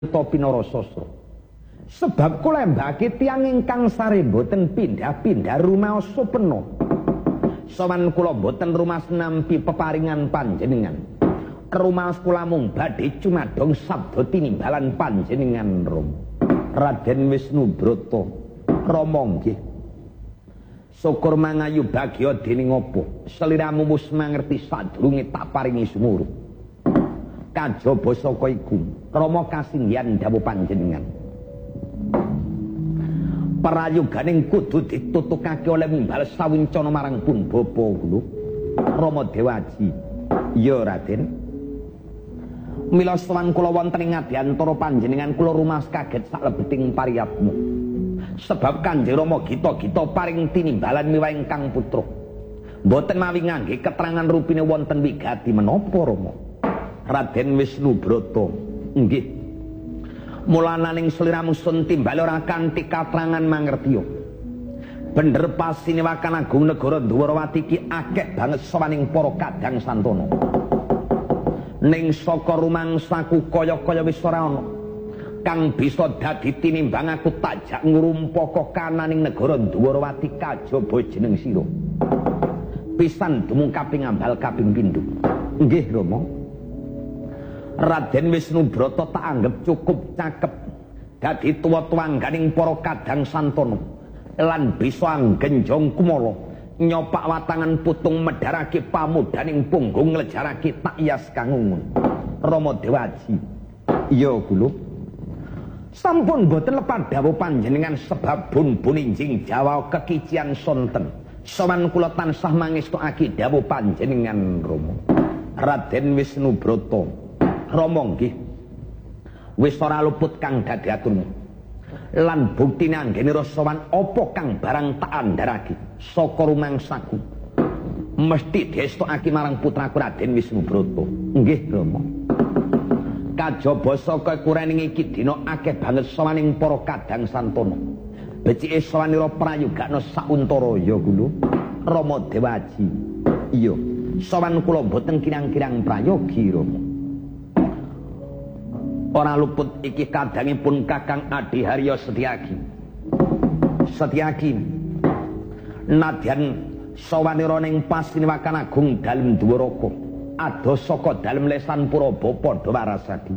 topi narasastra. Sebab kula mbake tiyang ingkang sare boten pindah-pindah rumaos supena. Sowan kula boten rumas nampi peparingan panjenengan. Rumaos kula mung badhe cumadong sabda tinimbalan panjenengan Rama. Raden Wisnubrata, Rama nggih. Syukur mangayu bagya dening apa? Sliramu wis mangerti sadurunge tak paringi sumuru. Kajaba saka iku, Rama kasinggihan dawuh panjenengan. Prayoganing kudu ditutukake oleh Mbal Sawincana marang pun bapa kula Rama Dewaji. Ya Raden. Mila sowan kula wonten ing ngadyantara panjenengan kula rumas kaget saklebeting pariyatmu. Sebab Kanjeng Rama gita-gita paring tinimbalan miwah ingkang putra. Mboten mawi ngangge keterangan rupine wonten wigati menapa Rama. Raden Wisnubrata. Nggih. Mulananing sliramu sun timbal ora kanthi katrangan mangertiya. Bener pasine Wakan Agung Negara Dwarawati iki akeh banget sawaning para kadang santana. Ning saka rumangsaku kaya-kaya wis ora ana kang bisa dadi tinimbang aku tajak ngrumpaka kananing negara Dwarawati kajaba jeneng sira. Pisan dumung kaping ambal kaping pindho. Nggih Rama. Raden Wisnubrata tak anggap cukup cakep dadi tuwa-tuwangganing para kadang santana lan bisa anggenjong kumala nyopak watangan putung medharake pamudaning punggung nglejarake takyas kangungun. Rama Dewaji. Ya kula. Sampun boten lepat dawuh panjenengan sebab bun-bun injing Jawa kekician sonten. Sowan kula tansah mangestukake dawuh panjenengan Rama. Raden Wisnubrata. Rama nggih. Wis ora luput kang dadi aturmu. Lan buktine anggene rasawan apa kang barang tak andharake saka rumangsaku. Mesti diestukake marang putraku Raden Wisnubrata. Nggih Rama. Kajaba saka kurening iki dina akeh banget sawaning para kadang santana. Becike sawanira prayogakna sauntara ya kula. Rama Dewaji. Iya, sawan kula boten kirang-kirang prayogi Rama. Ora luput iki kadangipun Kakang Adiharya Setyaki. Setyaki. Nadyan sawanira ning pasine Wakan Agung dalem Dwaraka, ada saka dalem lesan Puraba padha warasadi.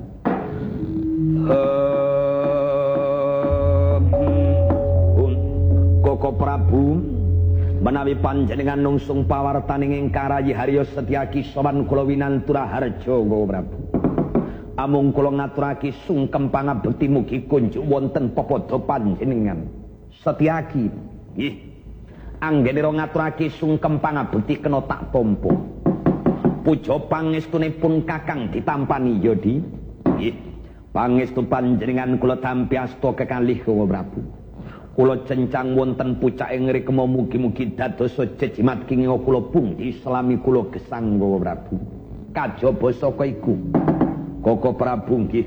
Koko Prabu, menawi panjenengan nungsung pawartaning ingkang rayi Harya Setyaki sawan kula winantura harja Koko Prabu. Amung kula ngaturake sungkem pangabekti mugi kunjuk wonten pepada panjenengan Setyaki. Nggih. Anggenira ngaturake sungkem pangabekti kena tak tampa. Puja pangestunipun Kakang ditampani ya Di. Nggih. Pangestu panjenengan kula tampi asta kekalih Koko Prabu. Kula cencang wonten pucake ngrekema mugi-mugi dados jejimat kenging kula pundi selami kula gesang Koko Prabu. Kajaba saka iku Koko Prabu nggih.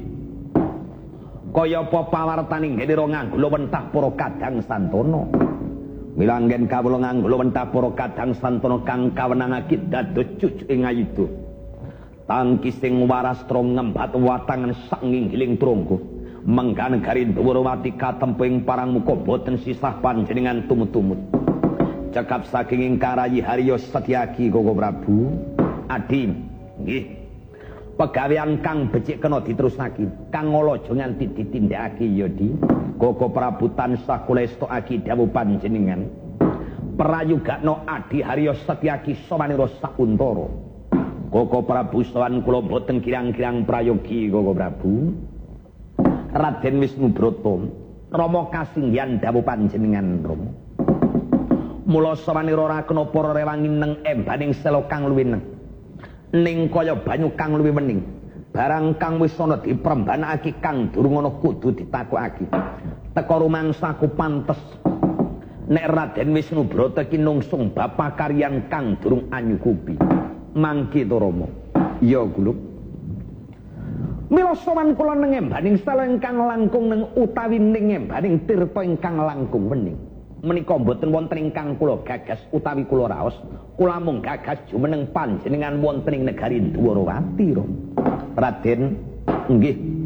Kaya apa pawartaning ngenira nganggo wentah para kadang santana. Mila anggen kawula nganggo wentah para kadang santana kang kawenangake dados cucuking ayuda. Tangkising warastra ngembat watangan sak nginggiling trunggu. Mengganegari Dwarawati katemping parang muka boten sisah panjenengan tumut-tumut. Cekap saking ingkang rayi Harya Setyaki Koko Prabu. Adi nggih. Pegawean kang becik kena diterusake, kang ngalaja nganti ditindakake ya Di. Koko Prabu tansah kula estukake dawuh panjenengan. Prayogakna Adiharya Setyaki sawanira sauntara. Koko Prabu sawan kula boten kirang-kirang prayogi Koko Prabu. Raden Wisnubrata, Rama kasinggihan dawuh panjenengan Rama. Mula sawanira ora kena para rewangi neng embaning sela kang luwih neng. Ning kaya banyu kang luwih wening, barang kang wis ana diprembanakake kang durung ana kudu ditakokake. Teka rumangsaku pantes nek Raden Wisnubrata iki nungsung bapakaryan kang durung anyukupi. Mangke to Rama. Ya kula. Mila sowan kula ning embaning sela ingkang langkung ning utawi ning embaning tirta ingkang langkung wening. Menika mboten wonten ingkang kula gagas utawi kula raos. Kula mung gagas jumeneng panjenengan wonten ing negari Dwarawati. Raden, nggih.